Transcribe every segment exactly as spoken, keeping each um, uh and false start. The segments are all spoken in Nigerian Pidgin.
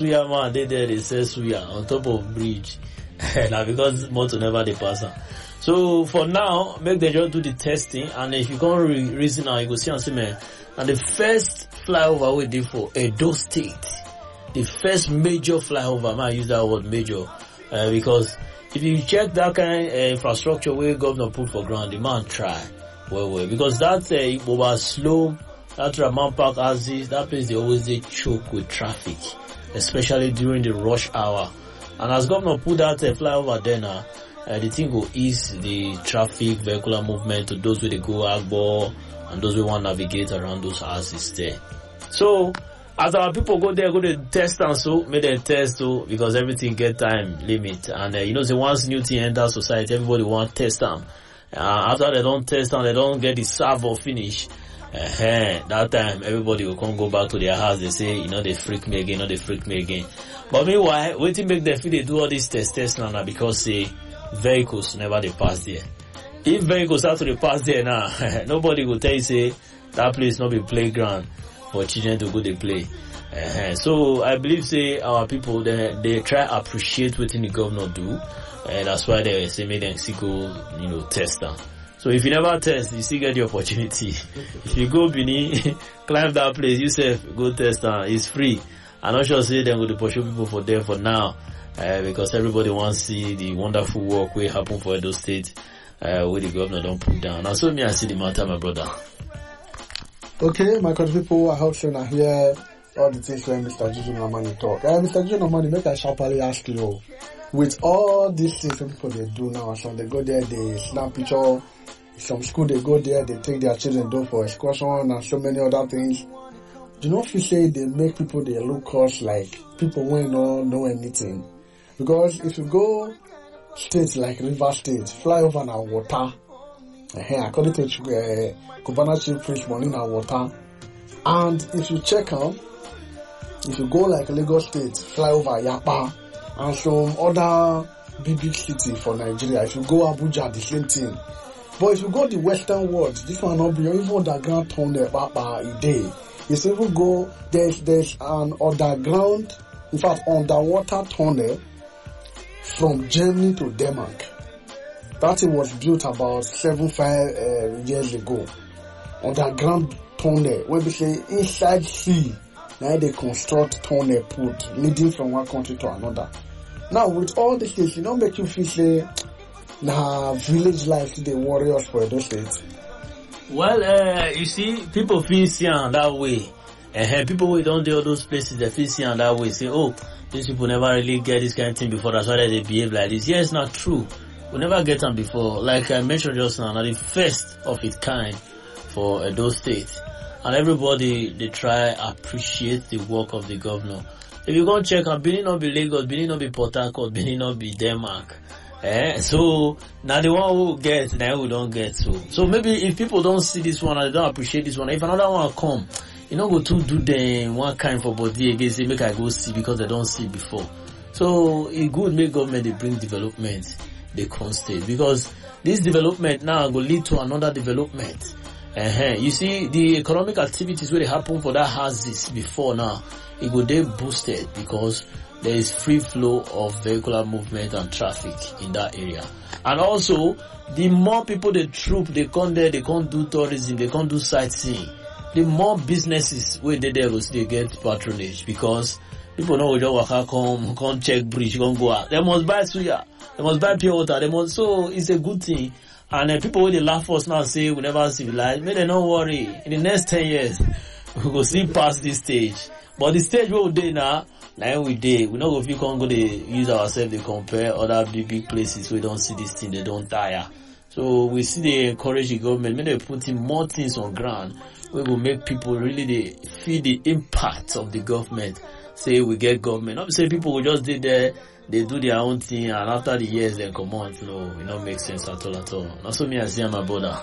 suya man, they there, they say suya on top of bridge. Now because motor never they pass. So for now, make them just do the testing, and if you can't re- reason now, you go see and see me. And the first flyover we did for Edo State, the first major flyover, man, I use that word major, uh, because if you check that kind of uh, infrastructure where governor put for ground, the man try well, well, because that uh, over slow, that Raman Park has this, that place they always they choke with traffic, especially during the rush hour. And as governor put that uh, flyover there now, uh, the thing will ease the traffic, vehicular movement to those who they go Agbo and those who want to navigate around those houses there. So, as our people go there, go to test and so, make them test so, because everything get time limit. And uh, you know, say once new thing enter society, everybody want test them. Uh, after they don't test them, they don't get the serve finish. Uh, that time, everybody will come go back to their house. They say, you know, they freak me again, you know, they freak me again. But meanwhile, waiting make them feel they do all these test tests now, now because say vehicles never they pass there. If vehicles start to pass there now, nobody will tell you say that place not be playground for children to go to play. Uh, so I believe say our people they they try appreciate what the governor do, and that's why they say make them see go you know test them. So if you never test, you still get the opportunity. If you go Benin, climb that place, you say go test them. It's free. I'm not sure say they're going to pursue people for there for now, uh, because everybody wants to see the wonderful work will happen for Edo State, uh, where the governor don't put down. And so me I see the matter, my brother. Okay, my country people, I hope so now hear all the things when Mister Juju Normani talk. Uh, Mister Juju Normani, make I sharply ask you, with all these things people they do now, so they go there, they snap picture, some school they go there, they take their children do for excursion and so many other things. Do you know if you say they make people they look us like people who don't know anything? Because if you go states like River State, fly over now water. Uh, according to uh, Governor Chief Prince Money now water. And if you check out, if you go like Lagos State, fly over Yapa and some other big big city for Nigeria. If you go Abuja, the same thing. But if you go the western world, this one not be even underground tunnel by a day. If you go, there's there's an underground, in fact underwater tunnel from Germany to Denmark. That thing was built about seven five uh, years ago. Underground tunnel, when we say inside sea, now they construct tunnel put leading from one country to another. Now with all these things, you don't make you feel say, nah, village life the warriors for Edo State. Well, uh, you see, people feel see on that way. Uh, people who don't do all those places, they feel see on that way. Say, oh, these people never really get this kind of thing before. That's why they behave like this. Yeah, it's not true. We never get them before. Like I mentioned just now, the first of its kind for Edo State. And everybody, they try appreciate the work of the governor. If you go check, Benin not be Lagos, Benin not be Port Harcourt, Benin not be Denmark. Eh, so now the one who gets, now who don't get. So, so maybe if people don't see this one and they don't appreciate this one, if another one come, you know, go to do them one kind for body again, say make I go see because they don't see before. So it good make government they bring development, they constate because this development now will lead to another development. Uh-huh. You see the economic activities where they happen for that houses before now, it will they boosted because there is free flow of vehicular movement and traffic in that area. And also, the more people they troop, they come there, they can't do tourism, they can't do sightseeing. The more businesses where they there will still get patronage because people know we just waka come, come check bridge, come go out. They must buy suya, they must buy pure water, they must, so it's a good thing. And uh, people when they laugh us now say we never civilize, may they not worry. In the next ten years, we will see past this stage. But the stage where we dey now, now we dey, we not go feel come go to use ourselves to compare other big big places. We don't see this thing, they don't tire. So we see they encourage the government, maybe they put in more things on ground. We will make people really they feel the impact of the government. Say we get government. Not say people will just did there, they do their own thing, and after the years they come on. No, it don't make sense at all at all. Not so me I see my brother.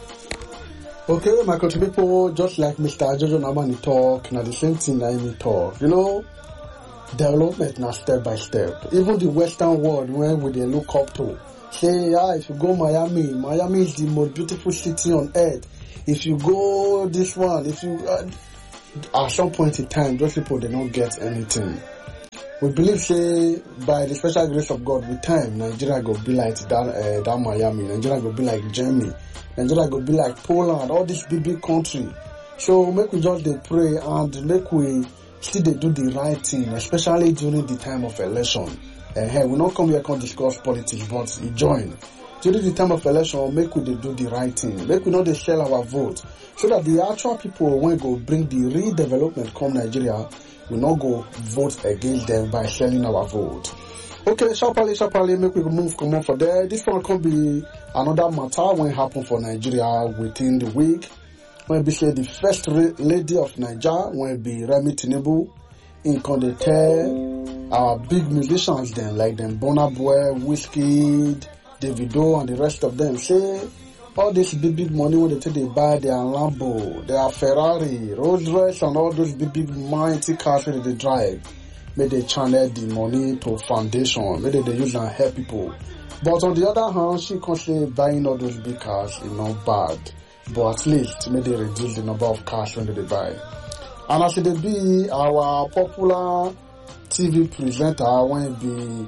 Okay, my country people, just like Mister Jojo Normani talk, now the same thing I me talk. You know, development now step by step. Even the Western world, where we they look up to, say, yeah, if you go Miami, Miami is the most beautiful city on earth. If you go this one, if you uh, at some point in time, those people they don't get anything. we believe say by the special grace of God, with time Nigeria go be like that, uh, that Miami, Nigeria go be like Germany, Nigeria go be like Poland, all these big big country. So make we just dey pray and make we still dey do the right thing, especially during the time of election. Uh, we not come here come discuss politics, but we join. During the time of election, make we dey do the right thing. Make we not dey sell our vote, so that the actual people when go bring the real development come Nigeria, we not go vote against them by selling our vote. Okay, sharply, sharply, make we move come on for there. This one can be another matter when happen for Nigeria within the week. When be say the first lady of Nigeria, when be Remi Tinubu, in can dey tell our big musicians then like them Burna Boy, Wizkid, Davido and the rest of them say all this big big money when they take they buy their Lambo, their Ferrari, Rolls Royce and all those big big mighty cars that they drive, may they channel the money to foundation, maybe they use and help people. But on the other hand, she can say buying all those big cars is not bad, but at least may they reduce the number of cars when they buy. And as it be our popular T V presenter when be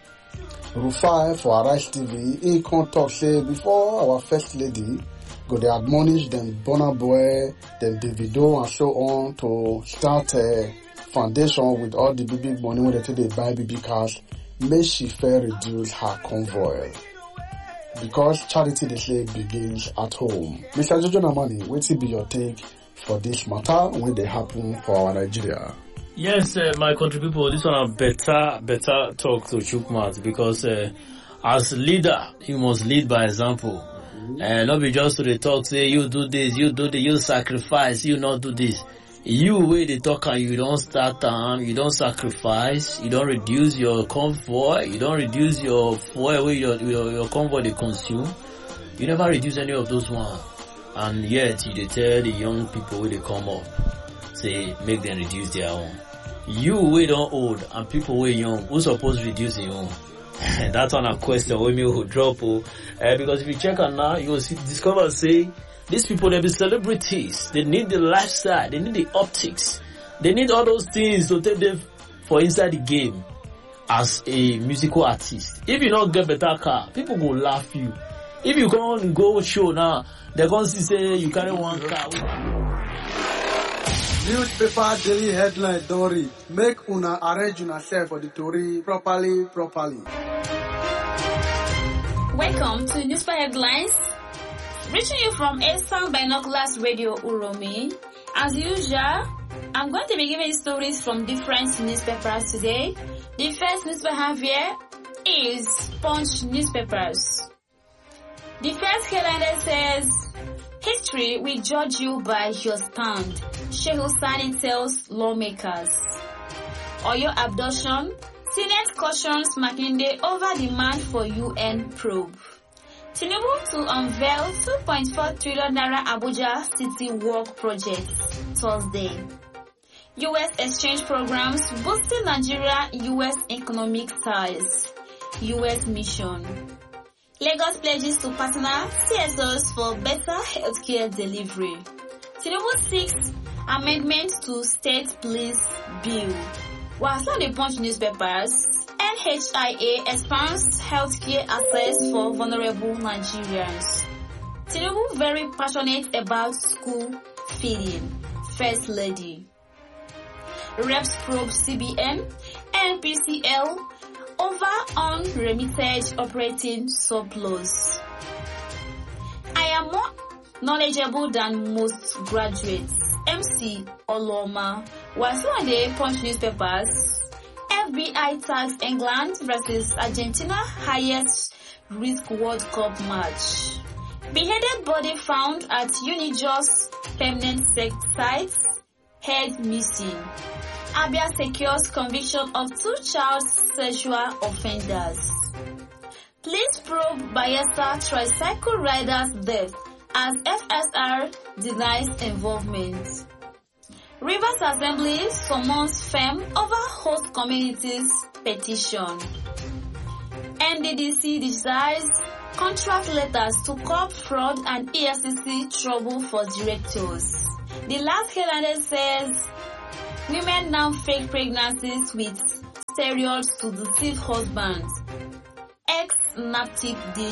Rufai for Arise T V, he can talk say before our first lady go they admonish them Burna Boy, then Davido and so on to start a foundation with all the big big money when they take they buy baby cars, may she fair reduce her convoy. Because charity they say begins at home. Mister Jojo Namani, what will be your take for this matter when they happen for our Nigeria? Yes, uh, my country people, this one a better, better talk to Chukmat because uh, as leader, you must lead by example. And mm-hmm. uh, not be just to the talk, say you do this, you do this, you sacrifice, you not do this. You way they talk and you don't start on, you don't sacrifice, you don't reduce your convoy, you don't reduce your fuel, your, your, your convoy they consume. You never reduce any of those ones. And yet, you they tell the young people when they come up, say, make them reduce their own. You way don't old and people way young, who supposed to reduce your own? That's one a question when you drop. Uh, because if you check on now, you will see, discover, say, these people, they be celebrities. They need the lifestyle. They need the optics. They need all those things to take them for inside the game as a musical artist. If you not get better car, people go laugh you. If you come and go show now, they're going to say you carry one car. Newspaper daily headline, don't read. Make una arrange yourself for the story properly, properly. Welcome to Newspaper Headlines. Reaching you from Eastern Binoculars Radio Uromi. As usual, I'm going to be giving stories from different newspapers today. The first newspaper I have here is Punch newspapers. The first headline says, history will judge you by your stand. Sheikh Hussaini tells lawmakers. Oyo abduction, Senate cautions Makinde over demand for U N probe. Tinubu to unveil two point four trillion naira Abuja City Work Project Thursday. U S exchange programs boosting Nigeria U S economic ties. U S mission. Lagos pledges to partner C S Os for better healthcare delivery. Tinubu seeks amendments to State Police Bill. While some of the Punch newspapers, N H I A expands healthcare access for vulnerable Nigerians. Tinubu very passionate about school feeding. First Lady. Reps probe C B N, N P C L over unremitted operating surplus. I am more knowledgeable than most graduates. M C Oloma. While some of the Punch newspapers, F B I tags England versus Argentina highest risk World Cup match. Beheaded body found at Unijust permanent site, head missing. Abia secures conviction of two child sexual offenders. Police probe Bayelsa tricycle rider's death as F S R denies involvement. Rivers Assembly summons F E M over host communities petition. N D D C decides contract letters to curb fraud and E F C C trouble for directors. The last headline says women now fake pregnancies with steroids to deceive husbands. Ex-NAPTIP D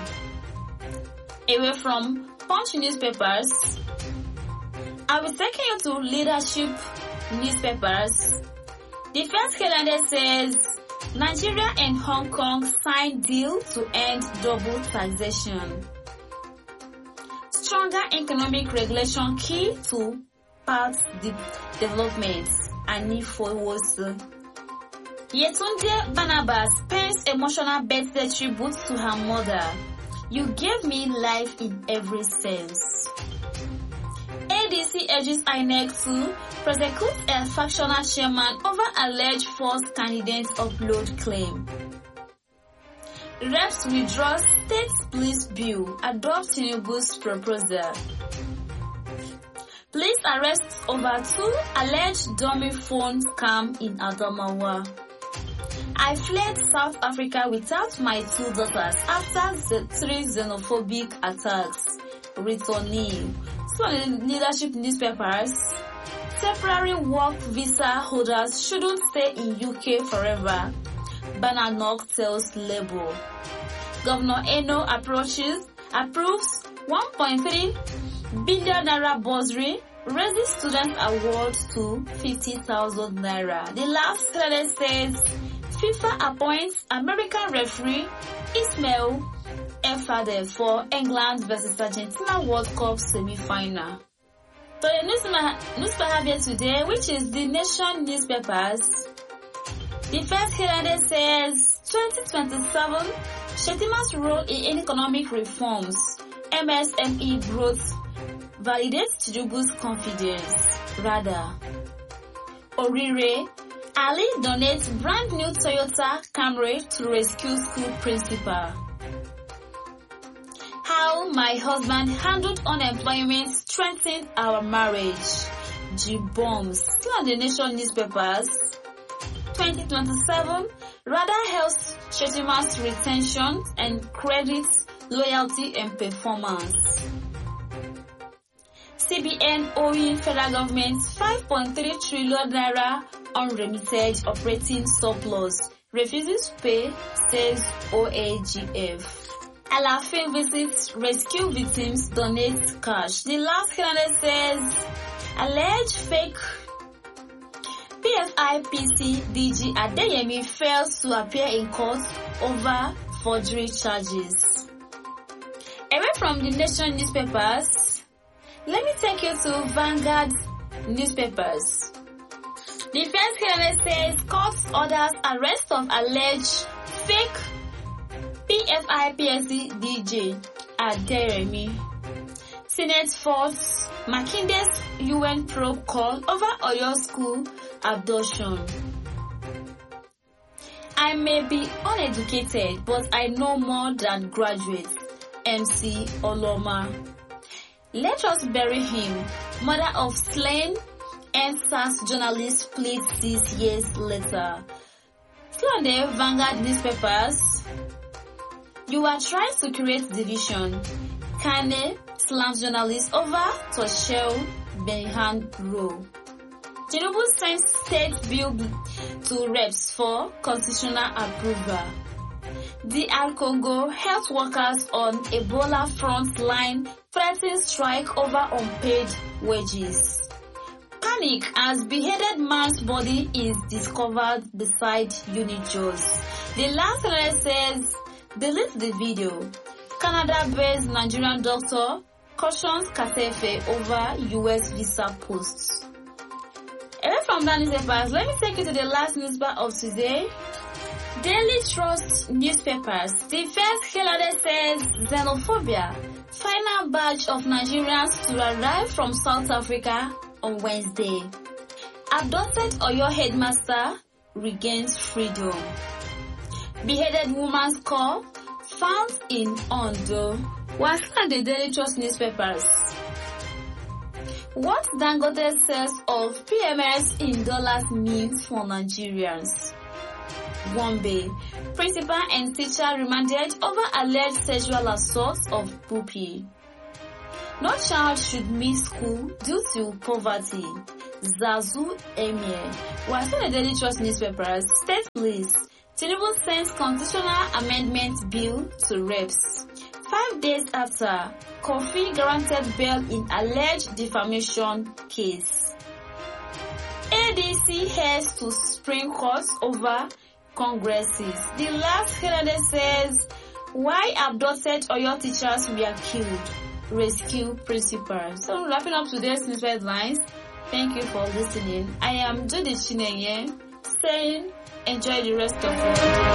G. Away from Punch newspapers, I will take you to Leadership newspapers. The first headline says, Nigeria and Hong Kong sign deal to end double taxation. Stronger economic regulation key to path de- development. Anifowosu. Yetunde Barnabas pays emotional birthday tribute to her mother. You gave me life in every sense. A D C urges I N E C to prosecute a factional chairman over alleged false candidate upload claim. Reps withdraw state police bill, adopt Tinubu's proposal. Police arrest over two alleged dummy phone scam in Adamawa. I fled South Africa without my two daughters after the three xenophobic attacks. Returning. So in Leadership newspapers, temporary work visa holders shouldn't stay in U K forever. Bananock tells Labour. Governor Eno approaches, approves one point three billion naira bursary, raises student award to fifty thousand naira. The last headline says, FIFA appoints American referee Ismail Efade for England versus Argentina World Cup semi-final. So the news newspaper here today, which is the Nation newspapers. The first headline says, twenty twenty-seven, Shettima's role in economic reforms, M S M E growth, validates Tinubu's confidence. Rather, Orire, Ali donates brand new Toyota Camry to rescue school principal. How my husband handled unemployment strengthened our marriage. G bombs. Still on the Nation newspapers. twenty twenty-seven, rather helps Shettima's retention and credits loyalty and performance. C B N owing federal government five point three trillion naira unremitted operating surplus. Refuses to pay, says O A G F. Alafin visits rescue victims, donates cash. The last headline says, alleged fake P F I P C D G Adeyemi fails to appear in court over forgery charges. Away from the Nation newspapers, let me take you to Vanguard newspapers. The first headline says, court orders arrest of alleged fake P F I P S C D G Adeyemi. Senate force Makinde's U N probe call over Oyo school abduction. I may be uneducated, but I know more than graduates. M C Oloma. Let us bury him. Mother of slain N S A S journalist pleads six years later. Still on the Vanguard newspapers. You are trying to create division. Kane slams journalists over to shell behind row. Tinubu sends state bill to reps for constitutional approval. D R Congo health workers on Ebola front line threaten strike over unpaid wages. Panic as beheaded man's body is discovered beside Unijos. The last letter says, delete the video. Canada-based Nigerian doctor cautions Katefe over U S visa posts. Away from that newspapers, let me take you to the last newspaper of today. Daily Trust newspapers. The first headline says, xenophobia. Final batch of Nigerians to arrive from South Africa on Wednesday. Abducted Oyo headmaster regains freedom. Beheaded woman's call found in Ondo. Was on the Daily Trust newspapers. What Dangote sales of P M S in dollars means for Nigerians. Gombe. Principal and teacher remanded over alleged sexual assault of Pupi. No child should miss school due to poverty. Zazu Emir. While still the Daily Trust newspapers, state list. Tinubu sends constitutional amendment bill to reps. Five days after, Kofi granted bail in alleged defamation case. A D C heads to Supreme Court over congresses. The last candidate says, why abducted Oyo teachers were killed? Rescue principals. So wrapping up today's news headlines. Thank you for listening. I am Judy Chinenye saying enjoy the rest of your day.